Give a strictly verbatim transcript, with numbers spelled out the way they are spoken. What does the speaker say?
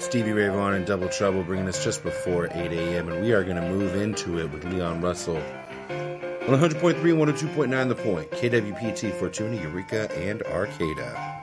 Stevie Ray Vaughan and Double Trouble, bringing us just before eight a.m., and we are going to move into it with Leon Russell on one hundred point three and one oh two point nine The Point, K W P T, Fortuna, Eureka, and Arcata.